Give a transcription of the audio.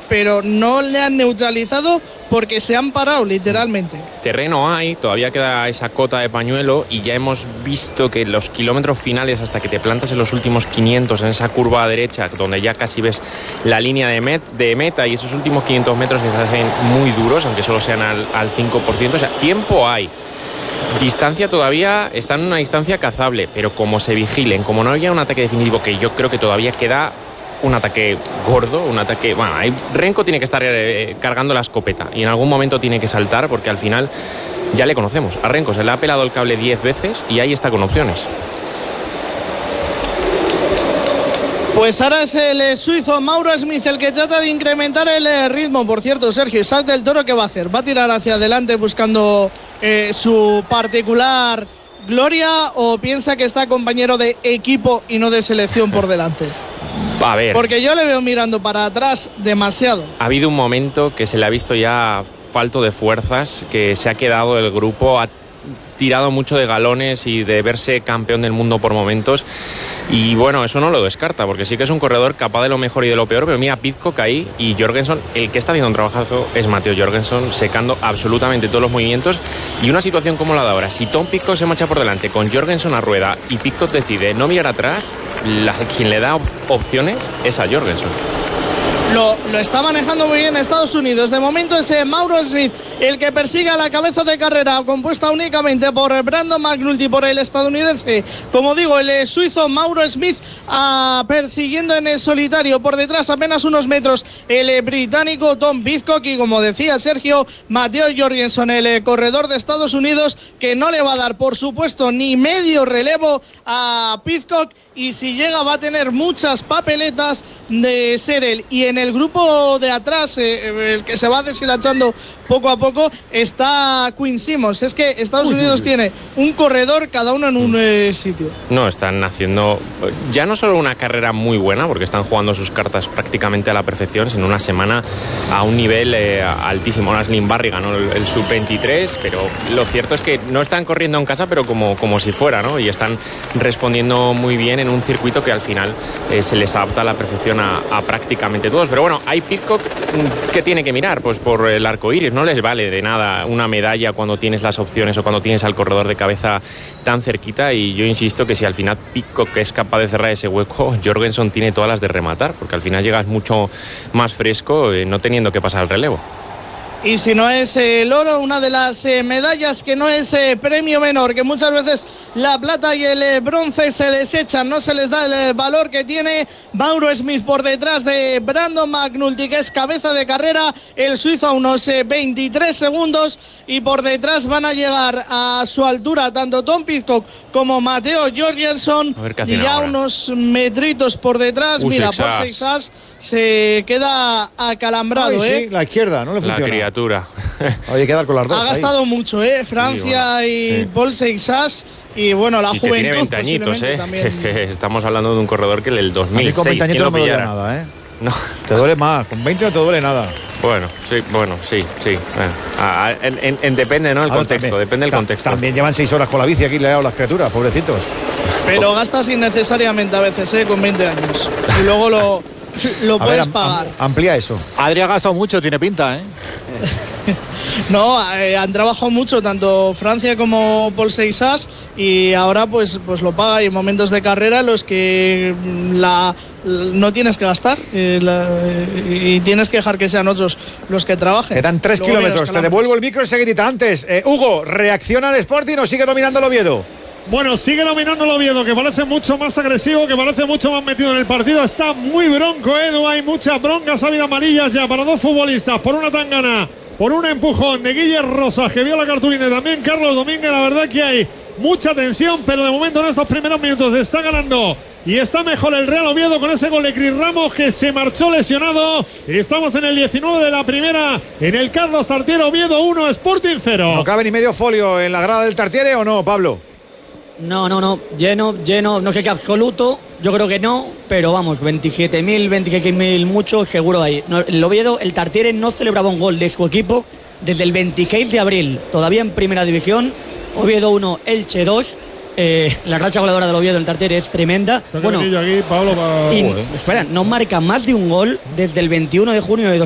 pero no le han neutralizado porque se han parado literalmente. Terreno hay, todavía queda esa cota de pañuelo y ya hemos visto que los kilómetros finales, hasta que te plantas en los últimos 500 en esa curva derecha donde ya casi ves la línea de meta, y esos últimos 500 metros que se hacen muy duros, aunque solo sean al 5%, o sea, tiempo hay. Distancia todavía, está en una distancia cazable, pero como se vigilen, como no haya un ataque definitivo, que yo creo que todavía queda un ataque gordo, un ataque... Bueno, Renko tiene que estar cargando la escopeta y en algún momento tiene que saltar, porque al final ya le conocemos. A Renko se le ha pelado el cable 10 veces y ahí está con opciones. Pues ahora es el suizo Mauro Smith el que trata de incrementar el ritmo. Por cierto, Sergio, Isaac del Toro, ¿qué va a hacer? ¿Va a tirar hacia adelante buscando su particular gloria, o piensa que está compañero de equipo y no de selección por delante? A ver, porque yo le veo mirando para atrás demasiado. Ha habido un momento que se le ha visto ya falto de fuerzas, que se ha quedado el grupo, ha tirado mucho de galones y de verse campeón del mundo por momentos, y bueno, eso no lo descarta, porque sí que es un corredor capaz de lo mejor y de lo peor. Pero mira, Pidcock ahí y Jorgensen, el que está haciendo un trabajazo es Matteo Jorgensen, secando absolutamente todos los movimientos. Y una situación como la de ahora, si Tom Pidcock se marcha por delante con Jorgensen a rueda y Pidcock decide no mirar atrás, quien le da opciones es a Jorgensen. Lo está manejando muy bien Estados Unidos. De momento es Mauro Smith el que persigue a la cabeza de carrera, compuesta únicamente por Brandon McNulty, por el estadounidense, como digo, el suizo Mauro Smith, persiguiendo en el solitario. Por detrás, apenas unos metros, el británico Tom Pidcock, y como decía Sergio, Matteo Jorgensen, el corredor de Estados Unidos, que no le va a dar, por supuesto, ni medio relevo a Pidcock, y si llega va a tener muchas papeletas de ser él. Y en el grupo de atrás, el que se va deshilachando poco a poco, está Quinn Simmons. Es que Estados Unidos tiene un corredor cada uno en un sitio. No, están haciendo ya no solo una carrera muy buena, porque están jugando sus cartas prácticamente a la perfección, sino una semana a un nivel altísimo. Aslin Barry ganó el sub-23, pero lo cierto es que no están corriendo en casa, pero como si fuera, ¿no? Y están respondiendo muy bien en un circuito que al final se les adapta a la perfección a prácticamente todos. Pero bueno, hay Pidcock que tiene que mirar pues por el arco iris. No les vale de nada una medalla cuando tienes las opciones o cuando tienes al corredor de cabeza tan cerquita, y yo insisto que si al final Pidcock es capaz de cerrar ese hueco, Jorgensen tiene todas las de rematar, porque al final llegas mucho más fresco no teniendo que pasar el relevo. Y si no es el oro, una de las medallas que no es premio menor, que muchas veces la plata y el bronce se desechan, no se les da el valor que tiene. Mauro Smith por detrás de Brandon McNulty, que es cabeza de carrera, el suizo a unos 23 segundos, y por detrás van a llegar a su altura tanto Tom Pidcock como Matteo Jorgensen, y ya ahora unos metritos por detrás. Mira, Paul Seixas se queda acalambrado. Sí, la izquierda, no le funciona. La criatura. Hay que quedar con las dos. Ha gastado mucho, Francia y Paul Seixas. Y bueno, la juventud tiene 20 añitos, también. Que estamos hablando de un corredor que en el 2006 con 20 años no me duele nada, No. Te duele más, con 20 no te duele nada. Bueno, sí. Depende, ¿no? El contexto, depende del contexto. También llevan 6 horas con la bici aquí leados las criaturas, pobrecitos. Pero gastas innecesariamente a veces, con 20 años. Y luego lo puedes pagar. Amplía eso. Adri ha gastado mucho, tiene pinta, No, han trabajado mucho tanto Francia como Paul Seixas, y ahora pues lo paga. Y momentos de carrera en los que no tienes que gastar y tienes que dejar que sean otros los que trabajen. Quedan 3 kilómetros. Te devuelvo el micro enseguidita. Antes, Hugo, ¿reacciona el Sporting o sigue dominando el Oviedo? Bueno, sigue dominando el Oviedo, que parece mucho más agresivo, que parece mucho más metido en el partido. Está muy bronco, Edu. Hay muchas broncas, ha habido amarillas ya para dos futbolistas, por una tangana, por un empujón de Guille Rosas, que vio la cartulina, y también Carlos Domínguez. La verdad que hay mucha tensión, pero de momento en estos primeros minutos está ganando y está mejor el Real Oviedo con ese gol de Cris Ramos, que se marchó lesionado. Estamos en el 19 de la primera, en el Carlos Tartiere. Oviedo 1, Sporting 0. ¿No cabe ni medio folio en la grada del Tartiere o no, Pablo? No, lleno, no sé qué absoluto, yo creo que no, pero vamos, 27.000, 26.000 mucho seguro hay. El Oviedo, el Tartiere no celebraba un gol de su equipo desde el 26 de abril, todavía en primera división. Oviedo 1, Elche 2. La racha goleadora del Oviedo, el Tartiere, es tremenda. Bueno, aquí, Pablo, espera, no marca más de un gol desde el 21 de junio de